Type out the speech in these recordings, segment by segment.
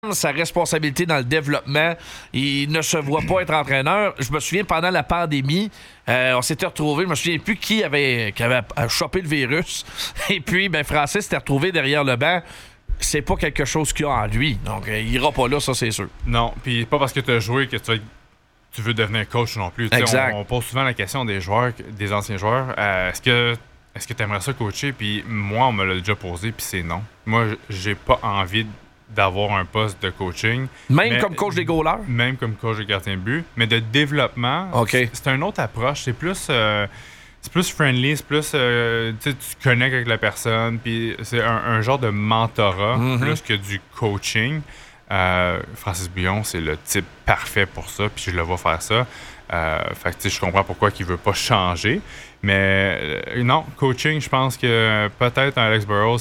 sa responsabilité dans le développement. Il ne se voit pas être entraîneur. Je me souviens, pendant la pandémie, on s'était retrouvés, je me souviens plus qui avait chopé le virus. Et puis, Francis s'était retrouvé derrière le banc. C'est pas quelque chose qu'il a en lui. Donc, il ira pas là, ça, c'est sûr. Non, puis pas parce que tu as joué que tu veux devenir coach non plus. Exact. On pose souvent la question des joueurs, des anciens joueurs. Est-ce que tu aimerais ça coacher? Puis moi, on me l'a déjà posé, puis c'est non. Moi, j'ai pas envie d'avoir un poste de coaching. Même comme coach des goalers? Même comme coach de gardien de but. Mais de développement, c'est une autre approche. C'est plus friendly, c'est plus... tu connectes avec la personne, puis c'est un genre de mentorat plus que du coaching. Francis Billon, c'est le type parfait pour ça, puis je le vois faire ça. Fait que je comprends pourquoi il veut pas changer. Mais non, coaching, je pense que peut-être Alex Burrows,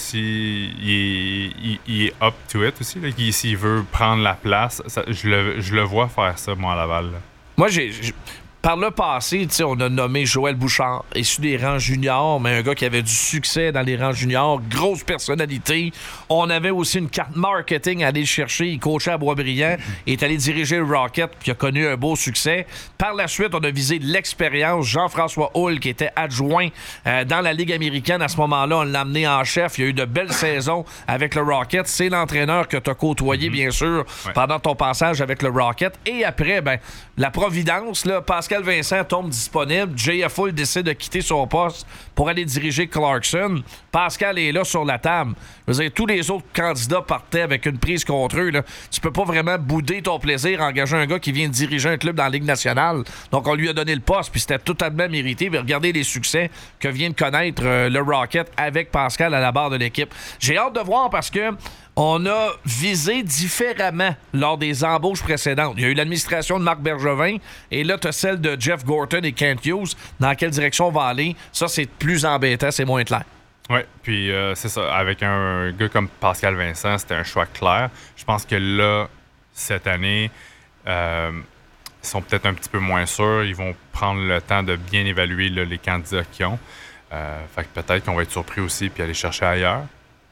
il est up to it aussi. S'il veut prendre la place, je le vois faire ça, moi, à Laval. Là. Moi, par le passé, on a nommé Joël Bouchard, issu des rangs juniors, mais un gars qui avait du succès dans les rangs juniors, grosse personnalité. On avait aussi une carte marketing à aller chercher. Il coachait à Boisbriand, est allé diriger le Rocket, puis a connu un beau succès. Par la suite, on a visé l'expérience. Jean-François Houle, qui était adjoint dans la Ligue américaine à ce moment-là, on l'a amené en chef. Il y a eu de belles saisons avec le Rocket. C'est l'entraîneur que tu as côtoyé, bien sûr, pendant ton passage avec le Rocket. Et après, la Providence, là, Pascal Vincent tombe disponible. J.F. Hull décide de quitter son poste pour aller diriger Clarkson. Pascal est là sur la table. Je veux dire, tous les autres candidats partaient avec une prise contre eux. Là. Tu peux pas vraiment bouder ton plaisir, engager un gars qui vient de diriger un club dans la Ligue nationale. Donc, on lui a donné le poste, puis c'était totalement mérité. Mais regardez les succès que vient de connaître le Rocket avec Pascal à la barre de l'équipe. J'ai hâte de voir parce que on a visé différemment lors des embauches précédentes. Il y a eu l'administration de Marc Bergevin et là, tu as celle de Jeff Gorton et Kent Hughes. Dans quelle direction on va aller? Ça, c'est plus embêtant, c'est moins clair. Oui, puis c'est ça. Avec un gars comme Pascal Vincent, c'était un choix clair. Je pense que là, cette année, ils sont peut-être un petit peu moins sûrs. Ils vont prendre le temps de bien évaluer là, les candidats qu'ils ont. Fait que peut-être qu'on va être surpris aussi puis aller chercher ailleurs.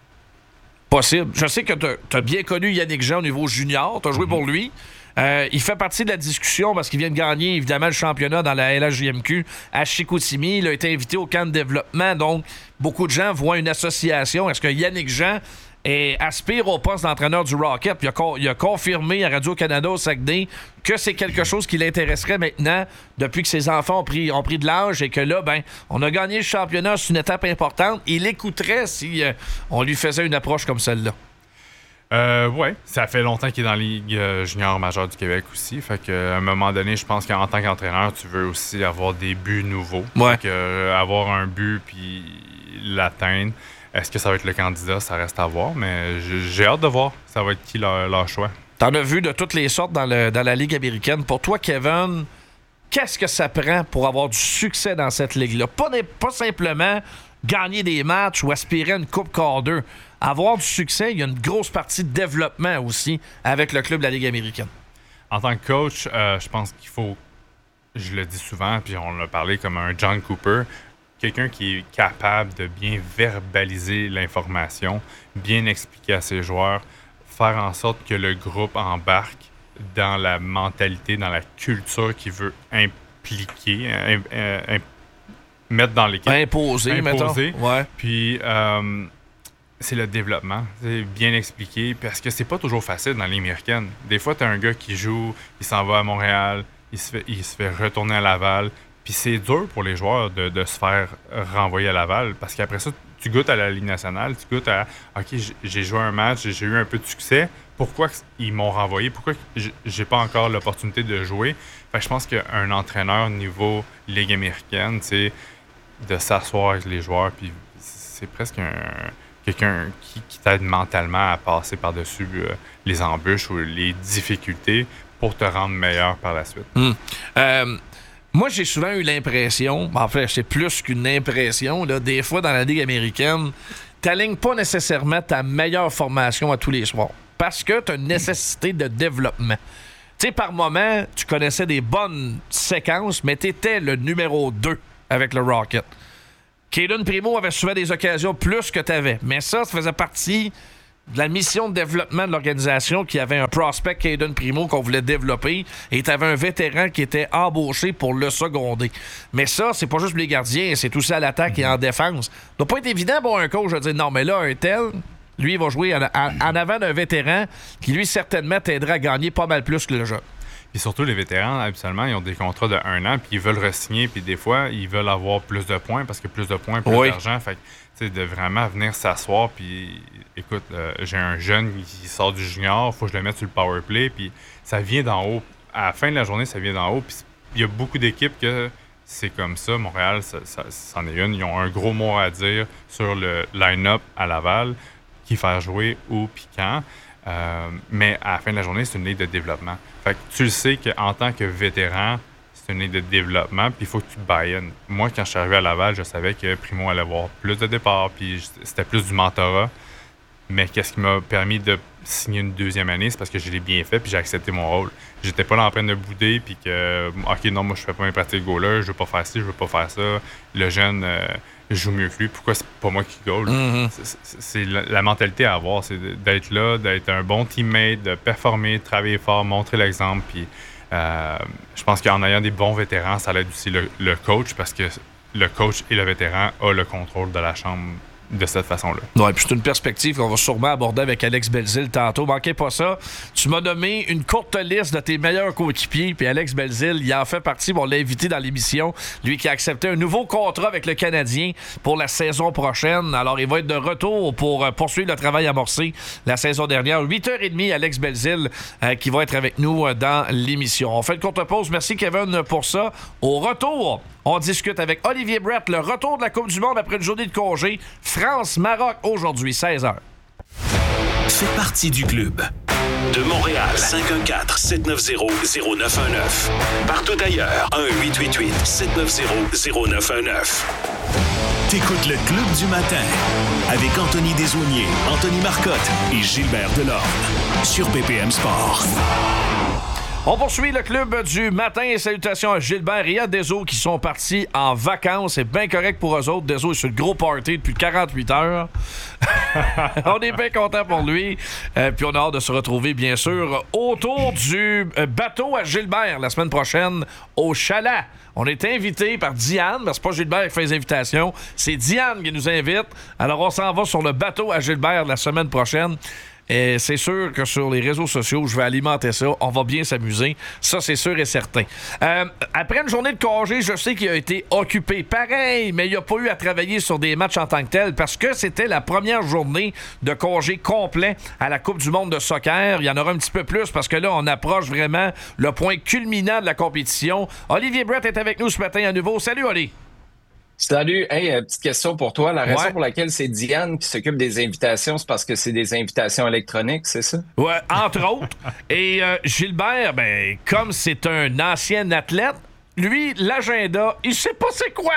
Possible. Je sais que tu as bien connu Yannick Jean au niveau junior. Tu as joué pour lui. Il fait partie de la discussion parce qu'il vient de gagner, évidemment, le championnat dans la LHJMQ à Chicoutimi. Il a été invité au camp de développement. Donc, beaucoup de gens voient une association. Est-ce que Yannick Jean aspire au poste d'entraîneur du Rocket? Puis il a confirmé à Radio-Canada au Saguenay que c'est quelque chose qui l'intéresserait maintenant depuis que ses enfants ont pris de l'âge et que là, on a gagné le championnat, c'est une étape importante. Il écouterait si on lui faisait une approche comme celle-là. Oui, ça fait longtemps qu'il est dans la Ligue junior majeure du Québec aussi. Fait qu'à un moment donné, je pense qu'en tant qu'entraîneur, tu veux aussi avoir des buts nouveaux. Ouais. Fait que, avoir un but puis l'atteindre. Est-ce que ça va être le candidat? Ça reste à voir, mais j'ai hâte de voir ça va être qui leur choix. T'en as vu de toutes les sortes dans la Ligue américaine. Pour toi, Kevin, qu'est-ce que ça prend pour avoir du succès dans cette ligue-là? Pas simplement gagner des matchs ou aspirer à une Coupe Calder. Avoir du succès, il y a une grosse partie de développement aussi avec le club de la Ligue américaine. En tant que coach, je pense qu'il faut, je le dis souvent, puis on l'a parlé comme un John Cooper, quelqu'un qui est capable de bien verbaliser l'information, bien expliquer à ses joueurs, faire en sorte que le groupe embarque dans la mentalité, dans la culture qu'il veut impliquer, mettre dans l'équipe. Imposer. Mettons. Ouais. Puis, c'est le développement. C'est bien expliqué, parce que c'est pas toujours facile dans les américaines. Des fois, tu as un gars qui joue, il s'en va à Montréal, il se fait retourner à Laval. Puis c'est dur pour les joueurs de se faire renvoyer à Laval parce qu'après ça, tu goûtes à la Ligue nationale, tu goûtes à « OK, j'ai joué un match, j'ai eu un peu de succès. Pourquoi ils m'ont renvoyé? Pourquoi j'ai pas encore l'opportunité de jouer? » Fait que je pense qu'un entraîneur niveau Ligue américaine, c'est de s'asseoir avec les joueurs, puis c'est presque quelqu'un qui t'aide mentalement à passer par-dessus les embûches ou les difficultés pour te rendre meilleur par la suite. Moi, j'ai souvent eu l'impression, en fait, c'est plus qu'une impression, là, des fois dans la Ligue américaine, t'alignes pas nécessairement ta meilleure formation à tous les soirs parce que tu as une nécessité de développement. Tu sais, par moment, tu connaissais des bonnes séquences, mais tu étais le numéro 2 avec le Rocket. Caden Primo avait souvent des occasions plus que tu avais, mais ça faisait partie de la mission de développement de l'organisation qui avait un prospect, Caden Primo, qu'on voulait développer, et tu avais un vétéran qui était embauché pour le seconder. Mais ça, c'est pas juste pour les gardiens, c'est aussi à l'attaque et en défense. Ça doit pas être évident pour un coach de dire non, mais là, un tel, lui, il va jouer en avant d'un vétéran qui, lui, certainement t'aidera à gagner pas mal plus que le jeune. Puis surtout, les vétérans, habituellement, ils ont des contrats de 1 an, puis ils veulent re-signer, puis des fois, ils veulent avoir plus de points, parce que plus de points, plus d'argent. Fait que, tu sais, de vraiment venir s'asseoir, puis écoute, j'ai un jeune qui sort du junior, faut que je le mette sur le power play, puis ça vient d'en haut. À la fin de la journée, ça vient d'en haut, puis il y a beaucoup d'équipes que c'est comme ça. Montréal, c'en est une. Ils ont un gros mot à dire sur le line-up à Laval, qui faire jouer ou puis quand. Mais à la fin de la journée, c'est une ligue de développement. Fait que tu le sais qu'en tant que vétéran, c'est une ligue de développement, puis il faut que tu te buy-in. Moi, quand je suis arrivé à Laval, je savais que Primo allait avoir plus de départs, puis c'était plus du mentorat. Mais qu'est-ce qui m'a permis de signer une deuxième année, c'est parce que je l'ai bien fait, puis j'ai accepté mon rôle. J'étais pas là en train de bouder, puis que, OK, non, moi, je fais pas mes pratiques goaler, je veux pas faire ci, je veux pas faire ça. Le jeune joue mieux que lui. Pourquoi c'est pas moi qui goal? C'est la mentalité à avoir, c'est d'être là, d'être un bon teammate, de performer, de travailler fort, montrer l'exemple, puis je pense qu'en ayant des bons vétérans, ça aide aussi le coach, parce que le coach et le vétéran ont le contrôle de la chambre de cette façon-là. Oui, puis c'est une perspective qu'on va sûrement aborder avec Alex Belzile tantôt. Manquez pas ça. Tu m'as nommé une courte liste de tes meilleurs coéquipiers, puis Alex Belzile, il en fait partie. On l'a invité dans l'émission. Lui qui a accepté un nouveau contrat avec le Canadien pour la saison prochaine. Alors, il va être de retour pour poursuivre le travail amorcé la saison dernière. 8h30, Alex Belzile qui va être avec nous dans l'émission. On fait une courte pause. Merci, Kevin, pour ça. Au retour, on discute avec Olivier Brett, le retour de la Coupe du Monde après une journée de congé. France-Maroc aujourd'hui, 16h. Fais partie du club. De Montréal, 514-790-0919. Partout ailleurs, 1-888-790-0919. T'écoutes le Club du matin avec Anthony Desaulniers, Anthony Marcotte et Gilbert Delorme sur BPM Sport. On poursuit le club du matin et salutations à Gilbert et à Deso qui sont partis en vacances. C'est bien correct pour eux autres. Deso est sur le gros party depuis 48 heures. On est bien content pour lui. Puis on a hâte de se retrouver, bien sûr, autour du bateau à Gilbert la semaine prochaine au Chalet. On est invité par Diane, mais c'est pas Gilbert qui fait les invitations, c'est Diane qui nous invite. Alors on s'en va sur le bateau à Gilbert la semaine prochaine. Et c'est sûr que sur les réseaux sociaux, je vais alimenter ça. On va bien s'amuser. Ça, c'est sûr et certain. Après une journée de congé, je sais qu'il a été occupé. Pareil, mais il n'a pas eu à travailler sur des matchs en tant que tel parce que c'était la première journée de congé complet à la Coupe du monde de soccer. Il y en aura un petit peu plus parce que là, on approche vraiment le point culminant de la compétition. Olivier Brett est avec nous ce matin à nouveau. Salut, Oli. Salut. Hey, petite question pour toi. La raison pour laquelle c'est Diane qui s'occupe des invitations, c'est parce que c'est des invitations électroniques, c'est ça? Ouais, entre autres. Et Gilbert, ben, comme c'est un ancien athlète, lui, l'agenda, il sait pas c'est quoi.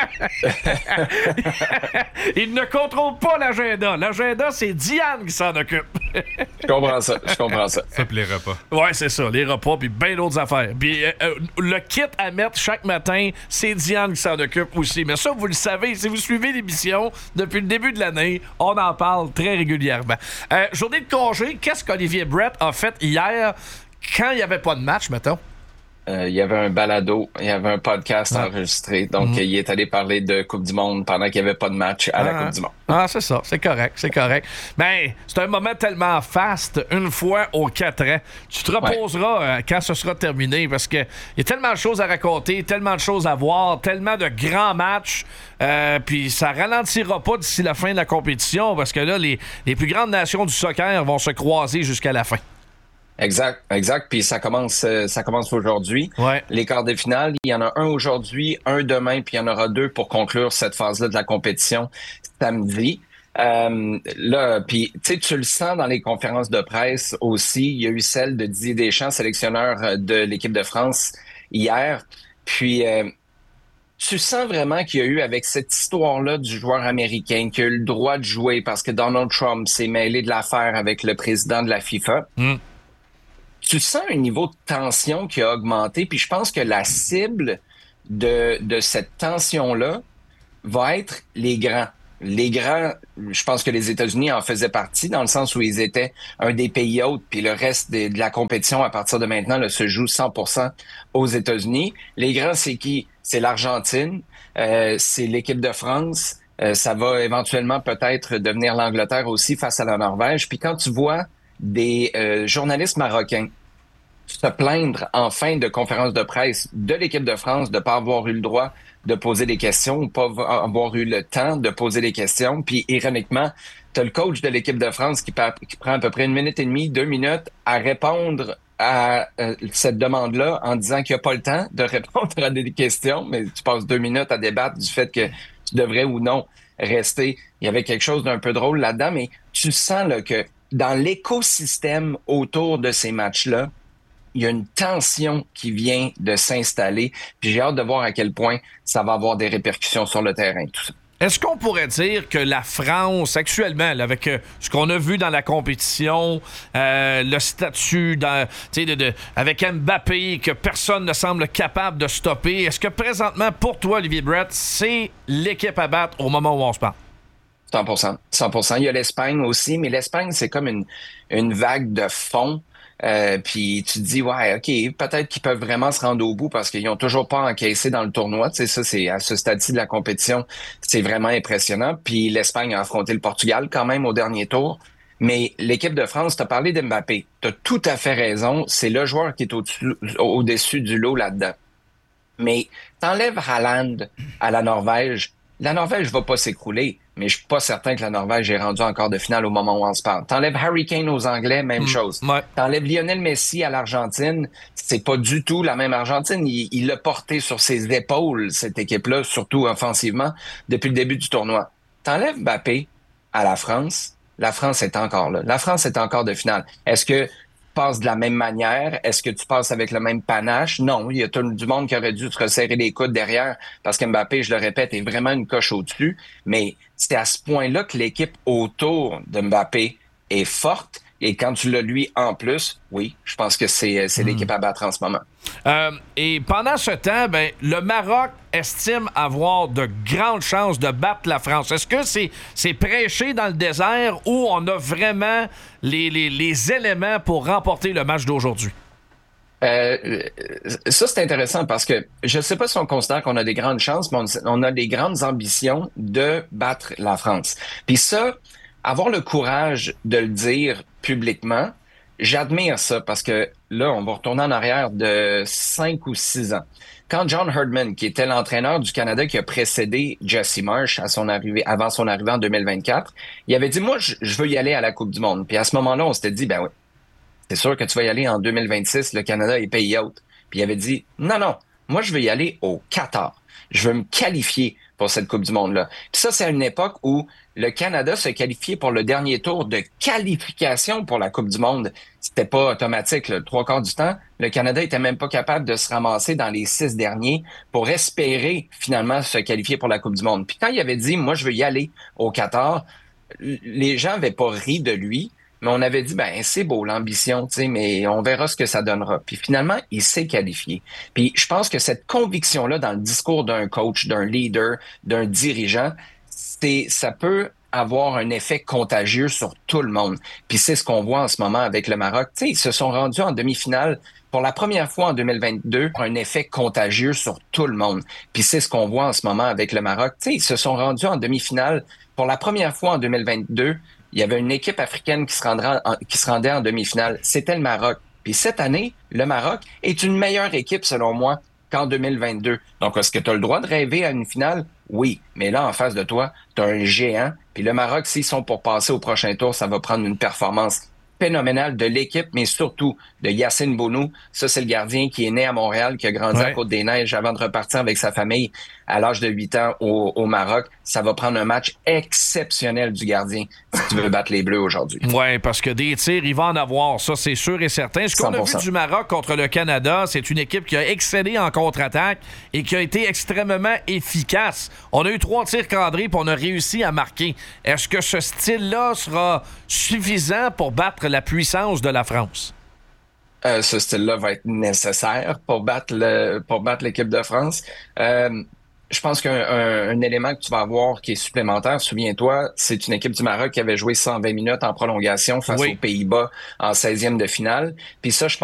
Il ne contrôle pas l'agenda. L'agenda, c'est Diane qui s'en occupe. Je comprends ça. Ça puis les repas. Ouais, c'est ça, les repas, puis bien d'autres affaires. Puis le kit à mettre chaque matin, c'est Diane qui s'en occupe aussi. Mais ça, vous le savez, si vous suivez l'émission depuis le début de l'année, on en parle très régulièrement. Journée de congé, qu'est-ce qu'Olivier Brett a fait hier quand il n'y avait pas de match, mettons? Il y avait un balado, il y avait un podcast enregistré. Donc, il est allé parler de Coupe du monde pendant qu'il n'y avait pas de match à la Coupe du monde. Ah, c'est ça. C'est correct. Mais c'est un moment tellement faste, une fois aux 4 ans. Tu te reposeras quand ce sera terminé parce qu'il y a tellement de choses à raconter, tellement de choses à voir, tellement de grands matchs. Puis ça ralentira pas d'ici la fin de la compétition parce que là, les plus grandes nations du soccer vont se croiser jusqu'à la fin. Exact. Puis ça commence aujourd'hui. Ouais. Les quarts de finale, il y en a un aujourd'hui, un demain, puis il y en aura 2 pour conclure cette phase-là de la compétition samedi. Là, puis tu le sens dans les conférences de presse aussi. Il y a eu celle de Didier Deschamps, sélectionneur de l'équipe de France hier. Puis tu sens vraiment qu'il y a eu, avec cette histoire-là du joueur américain qui a eu le droit de jouer parce que Donald Trump s'est mêlé de l'affaire avec le président de la FIFA. Tu sens un niveau de tension qui a augmenté, puis je pense que la cible de cette tension-là va être les grands. Les grands, je pense que les États-Unis en faisaient partie, dans le sens où ils étaient un des pays hôtes, puis le reste de la compétition, à partir de maintenant, là, se joue 100% aux États-Unis. Les grands, c'est qui? C'est l'Argentine, c'est l'équipe de France, ça va éventuellement peut-être devenir l'Angleterre aussi face à la Norvège. Puis quand tu vois des journalistes marocains se plaindre en fin de conférence de presse de l'équipe de France de ne pas avoir eu le droit de poser des questions ou pas avoir eu le temps de poser des questions. Puis, ironiquement, tu as le coach de l'équipe de France qui prend à peu près 1 minute et demie, 2 minutes à répondre à cette demande-là en disant qu'il n'y a pas le temps de répondre à des questions, mais tu passes 2 minutes à débattre du fait que tu devrais ou non rester. Il y avait quelque chose d'un peu drôle là-dedans, mais tu sens là, que dans l'écosystème autour de ces matchs-là, il y a une tension qui vient de s'installer. Puis j'ai hâte de voir à quel point ça va avoir des répercussions sur le terrain, tout ça. Est-ce qu'on pourrait dire que la France, actuellement, là, avec ce qu'on a vu dans la compétition, le statut avec Mbappé, que personne ne semble capable de stopper, est-ce que présentement, pour toi, Olivier Brett, c'est l'équipe à battre au moment où on se parle? 100%. 100%. Il y a l'Espagne aussi, mais l'Espagne, c'est comme une vague de fond. Puis tu te dis, ouais, OK, peut-être qu'ils peuvent vraiment se rendre au bout parce qu'ils n'ont toujours pas encaissé dans le tournoi. Tu sais, ça, c'est à ce stade-ci de la compétition, c'est vraiment impressionnant. Puis l'Espagne a affronté le Portugal quand même au dernier tour. Mais l'équipe de France, t'as parlé d'Mbappé. T'as tout à fait raison. C'est le joueur qui est au-dessus du lot là-dedans. Mais t'enlèves Haaland à la Norvège va pas s'écrouler, mais je suis pas certain que la Norvège est rendue encore de finale au moment où on se parle. T'enlèves Harry Kane aux Anglais, même chose. Ouais. T'enlèves Lionel Messi à l'Argentine, c'est pas du tout la même Argentine. Il l'a porté sur ses épaules, cette équipe-là, surtout offensivement, depuis le début du tournoi. T'enlèves Mbappé à la France est encore là. La France est encore de finale. Est-ce que passes de la même manière? Est-ce que tu passes avec le même panache? Non, il y a tout du monde qui aurait dû te resserrer les coudes derrière parce que Mbappé, je le répète, est vraiment une coche au-dessus. Mais c'est à ce point-là que l'équipe autour de Mbappé est forte. Et quand tu l'as lui en plus, oui, je pense que c'est l'équipe à battre en ce moment. Et pendant ce temps, le Maroc estime avoir de grandes chances de battre la France. Est-ce que c'est prêché dans le désert ou on a vraiment les éléments pour remporter le match d'aujourd'hui? Ça, c'est intéressant parce que je ne sais pas si on considère qu'on a des grandes chances, mais on a des grandes ambitions de battre la France. Puis ça, avoir le courage de le dire publiquement, j'admire ça parce que là, on va retourner en arrière de 5 ou 6 ans. Quand John Herdman, qui était l'entraîneur du Canada qui a précédé Jesse Marsh avant son arrivée en 2024, il avait dit, moi, je veux y aller à la Coupe du Monde. Puis à ce moment-là, on s'était dit, ben oui, c'est sûr que tu vas y aller en 2026, le Canada est pays hôte. Puis il avait dit, non, moi, je veux y aller au Qatar. Je veux me qualifier pour cette Coupe du Monde-là. Puis ça, c'est à une époque où le Canada se qualifiait pour le dernier tour de qualification pour la Coupe du Monde. C'était pas automatique. Le 3/4 du temps, le Canada était même pas capable de se ramasser dans les 6 derniers pour espérer finalement se qualifier pour la Coupe du Monde. Puis quand il avait dit, moi, je veux y aller au Qatar, les gens avaient pas ri de lui, mais on avait dit, c'est beau l'ambition, tu sais, mais on verra ce que ça donnera. Puis finalement, il s'est qualifié. Puis je pense que cette conviction-là dans le discours d'un coach, d'un leader, d'un dirigeant, ça peut avoir un effet contagieux sur tout le monde. Puis c'est ce qu'on voit en ce moment avec le Maroc. Tu sais, ils se sont rendus en demi-finale pour la première fois en 2022, un effet contagieux sur tout le monde. Puis c'est ce qu'on voit en ce moment avec le Maroc. Tu sais, ils se sont rendus en demi-finale pour la première fois en 2022. Il y avait une équipe africaine qui se rendait en demi-finale. C'était le Maroc. Puis cette année, le Maroc est une meilleure équipe, selon moi, qu'en 2022. Donc, est-ce que tu as le droit de rêver à une finale? Oui. Mais là, en face de toi, tu as un géant. Puis le Maroc, s'ils sont pour passer au prochain tour, ça va prendre une performance phénoménale de l'équipe, mais surtout de Yacine Bounou. Ça, c'est le gardien qui est né à Montréal, qui a grandi à Côte-des-Neiges avant de repartir avec sa famille à l'âge de 8 ans au Maroc. Ça va prendre un match exceptionnel du gardien si tu veux battre les Bleus aujourd'hui. Oui, parce que des tirs, il va en avoir. Ça, c'est sûr et certain. Ce qu'on a vu du Maroc contre le Canada, c'est une équipe qui a excellé en contre-attaque et qui a été extrêmement efficace. On a eu 3 tirs cadrés puis on a réussi à marquer. Est-ce que ce style-là sera suffisant pour battre la puissance de la France? Ce style-là va être nécessaire pour battre l'équipe de France. je pense qu'un élément que tu vas avoir qui est supplémentaire, souviens-toi, c'est une équipe du Maroc qui avait joué 120 minutes en prolongation face aux Pays-Bas en 16e de finale. Puis ça, je